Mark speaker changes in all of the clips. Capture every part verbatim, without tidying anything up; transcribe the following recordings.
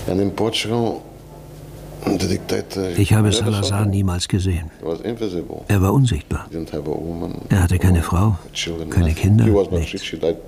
Speaker 1: Ich habe Salazar niemals gesehen. Er war unsichtbar. Er hatte keine Frau, keine Kinder, nichts.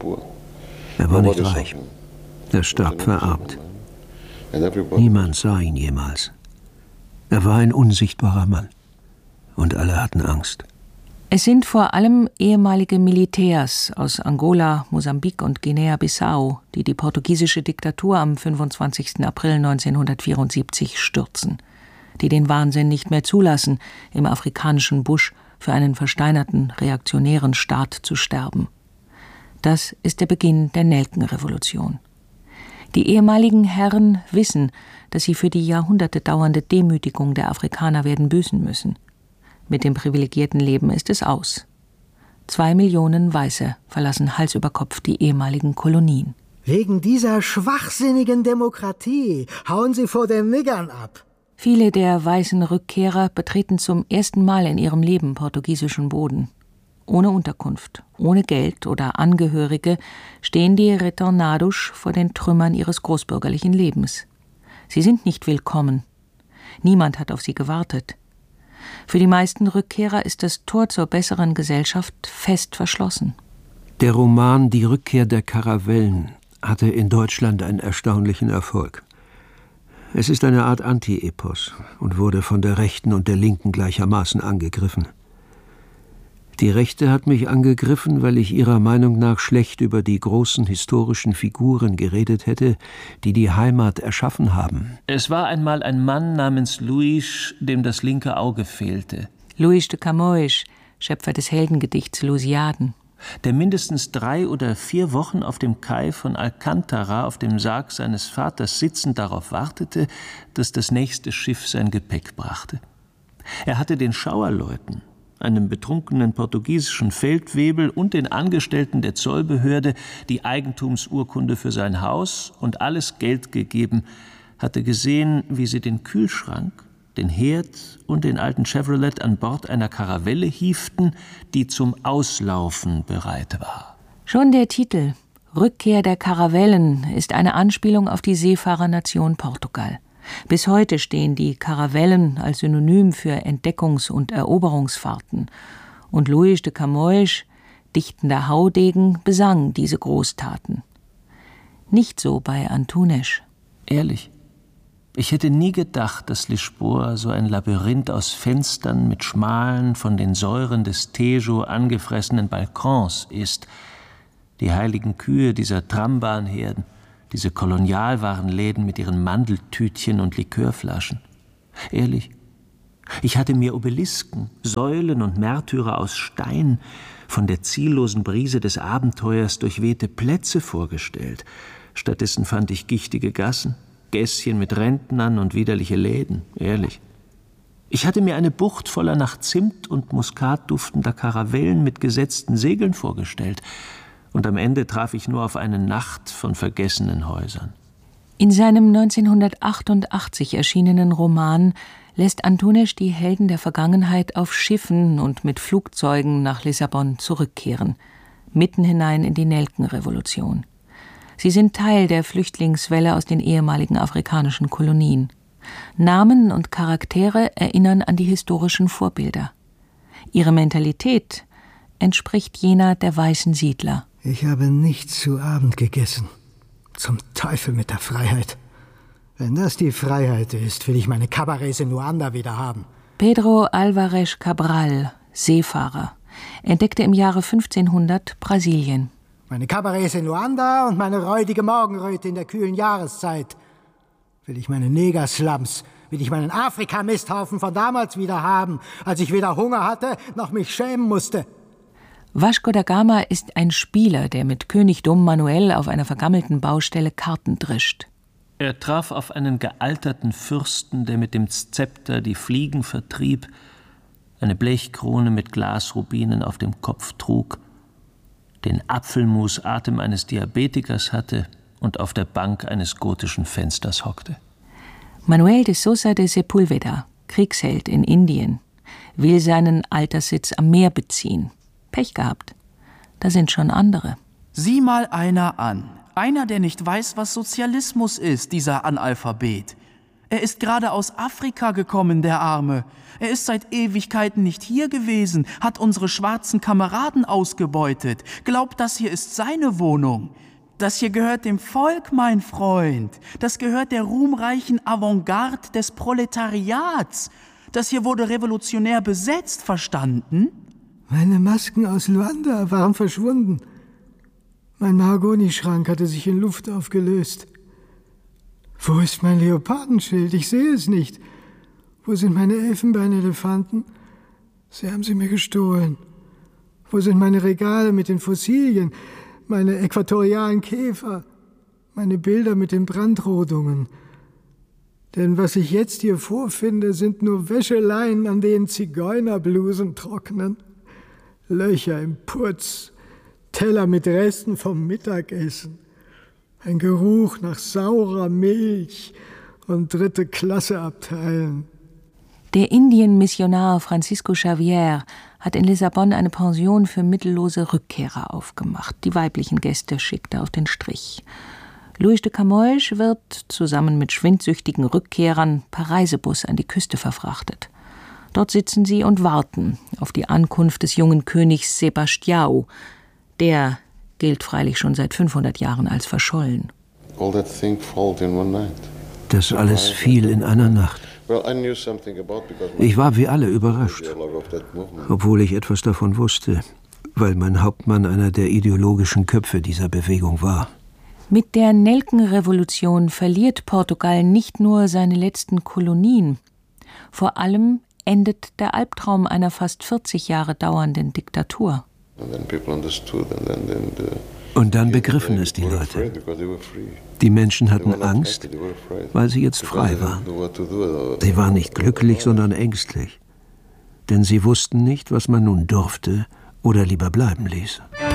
Speaker 1: Er war nicht reich. Er starb verarmt. Niemand sah ihn jemals. Er war ein unsichtbarer Mann. Und alle hatten Angst.
Speaker 2: Es sind vor allem ehemalige Militärs aus Angola, Mosambik und Guinea-Bissau, die die portugiesische Diktatur am fünfundzwanzigsten April neunzehnhundertvierundsiebzig stürzen, die den Wahnsinn nicht mehr zulassen, im afrikanischen Busch für einen versteinerten, reaktionären Staat zu sterben. Das ist der Beginn der Nelkenrevolution. Die ehemaligen Herren wissen, dass sie für die Jahrhunderte dauernde Demütigung der Afrikaner werden büßen müssen. Mit dem privilegierten Leben ist es aus. Zwei Millionen Weiße verlassen Hals über Kopf die ehemaligen Kolonien.
Speaker 3: Wegen dieser schwachsinnigen Demokratie hauen sie vor den Niggern ab.
Speaker 2: Viele der weißen Rückkehrer betreten zum ersten Mal in ihrem Leben portugiesischen Boden. Ohne Unterkunft, ohne Geld oder Angehörige stehen die Retornados vor den Trümmern ihres großbürgerlichen Lebens. Sie sind nicht willkommen. Niemand hat auf sie gewartet. Für die meisten Rückkehrer ist das Tor zur besseren Gesellschaft fest verschlossen.
Speaker 1: Der Roman »Die Rückkehr der Karavellen« hatte in Deutschland einen erstaunlichen Erfolg. Es ist eine Art Anti-Epos und wurde von der Rechten und der Linken gleichermaßen angegriffen. Die Rechte hat mich angegriffen, weil ich ihrer Meinung nach schlecht über die großen historischen Figuren geredet hätte, die die Heimat erschaffen haben.
Speaker 4: Es war einmal ein Mann namens Luís, dem das linke Auge fehlte.
Speaker 2: Luís de Camões, Schöpfer des Heldengedichts Lusiaden.
Speaker 4: Der mindestens drei oder vier Wochen auf dem Kai von Alcântara auf dem Sarg seines Vaters sitzend darauf wartete, dass das nächste Schiff sein Gepäck brachte. Er hatte den Schauerleuten, einem betrunkenen portugiesischen Feldwebel und den Angestellten der Zollbehörde die Eigentumsurkunde für sein Haus und alles Geld gegeben, hatte gesehen, wie sie den Kühlschrank, den Herd und den alten Chevrolet an Bord einer Karavelle hieften, die zum Auslaufen bereit war.
Speaker 2: Schon der Titel »Rückkehr der Karavellen« ist eine Anspielung auf die Seefahrernation Portugal. Bis heute stehen die Karavellen als Synonym für Entdeckungs- und Eroberungsfahrten. Und Luís de Camões, dichtender Haudegen, besang diese Großtaten. Nicht so bei Antunes.
Speaker 4: Ehrlich, ich hätte nie gedacht, dass Lisboa so ein Labyrinth aus Fenstern mit schmalen, von den Säuren des Tejo angefressenen Balkons ist. Die heiligen Kühe dieser Trambahnherden, diese Kolonialwarenläden mit ihren Mandeltütchen und Likörflaschen. Ehrlich, ich hatte mir Obelisken, Säulen und Märtyrer aus Stein, von der ziellosen Brise des Abenteuers durchwehte Plätze vorgestellt. Stattdessen fand ich gichtige Gassen, Gässchen mit Rentnern und widerliche Läden, ehrlich. Ich hatte mir eine Bucht voller nach Zimt und Muskat duftender Karavellen mit gesetzten Segeln vorgestellt. Und am Ende traf ich nur auf eine Nacht von vergessenen Häusern.
Speaker 2: In seinem neunzehnhundertachtundachtzig erschienenen Roman lässt Antunes die Helden der Vergangenheit auf Schiffen und mit Flugzeugen nach Lissabon zurückkehren, mitten hinein in die Nelkenrevolution. Sie sind Teil der Flüchtlingswelle aus den ehemaligen afrikanischen Kolonien. Namen und Charaktere erinnern an die historischen Vorbilder. Ihre Mentalität entspricht jener der weißen Siedler.
Speaker 3: Ich habe nichts zu Abend gegessen. Zum Teufel mit der Freiheit. Wenn das die Freiheit ist, will ich meine Cabarets in Luanda wieder haben.
Speaker 2: Pedro Álvares Cabral, Seefahrer, entdeckte im Jahre fünfzehnhundert Brasilien.
Speaker 3: Meine Cabarets in Luanda und meine räudige Morgenröte in der kühlen Jahreszeit. Will ich meine Negerslums, will ich meinen Afrika-Misthaufen von damals wieder haben, als ich weder Hunger hatte, noch mich schämen musste.
Speaker 2: Vasco da Gama ist ein Spieler, der mit König Dom Manuel auf einer vergammelten Baustelle Karten drischt.
Speaker 4: Er traf auf einen gealterten Fürsten, der mit dem Zepter die Fliegen vertrieb, eine Blechkrone mit Glasrubinen auf dem Kopf trug, den Apfelmusatem eines Diabetikers hatte und auf der Bank eines gotischen Fensters hockte.
Speaker 2: Manuel de Sosa de Sepúlveda, Kriegsheld in Indien, will seinen Alterssitz am Meer beziehen. Pech gehabt. Da sind schon andere.
Speaker 5: Sieh mal einer an. Einer, der nicht weiß, was Sozialismus ist, dieser Analphabet. Er ist gerade aus Afrika gekommen, der Arme. Er ist seit Ewigkeiten nicht hier gewesen, hat unsere schwarzen Kameraden ausgebeutet, glaubt, das hier ist seine Wohnung. Das hier gehört dem Volk, mein Freund. Das gehört der ruhmreichen Avantgarde des Proletariats. Das hier wurde revolutionär besetzt, verstanden?
Speaker 3: Meine Masken aus Luanda waren verschwunden. Mein Mahagonischrank hatte sich in Luft aufgelöst. Wo ist mein Leopardenschild? Ich sehe es nicht. Wo sind meine Elfenbeinelefanten? Sie haben sie mir gestohlen. Wo sind meine Regale mit den Fossilien? Meine äquatorialen Käfer? Meine Bilder mit den Brandrodungen? Denn was ich jetzt hier vorfinde, sind nur Wäscheleien, an denen Zigeunerblusen trocknen. Löcher im Putz, Teller mit Resten vom Mittagessen. Ein Geruch nach saurer Milch und dritte Klasse Abteilen.
Speaker 2: Der Indien-Missionar Francisco Xavier hat in Lissabon eine Pension für mittellose Rückkehrer aufgemacht. Die weiblichen Gäste schickt er auf den Strich. Louis de Camões wird, zusammen mit schwindsüchtigen Rückkehrern, per Reisebus an die Küste verfrachtet. Dort sitzen sie und warten auf die Ankunft des jungen Königs Sebastião. Der gilt freilich schon seit fünfhundert Jahren als verschollen.
Speaker 1: Das alles fiel in einer Nacht. Ich war wie alle überrascht, obwohl ich etwas davon wusste, weil mein Hauptmann einer der ideologischen Köpfe dieser Bewegung war.
Speaker 2: Mit der Nelkenrevolution verliert Portugal nicht nur seine letzten Kolonien. Vor allem endet der Albtraum einer fast vierzig Jahre dauernden Diktatur.
Speaker 1: Und dann begriffen es die Leute. Die Menschen hatten Angst, weil sie jetzt frei waren. Sie waren nicht glücklich, sondern ängstlich. Denn sie wussten nicht, was man nun durfte oder lieber bleiben ließ.